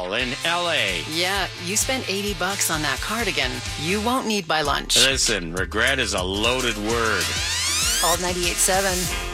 Mall in L.A. Yeah, you spent $80 on that cardigan. You won't need by lunch. Listen, regret is a loaded word. Alt 98.7.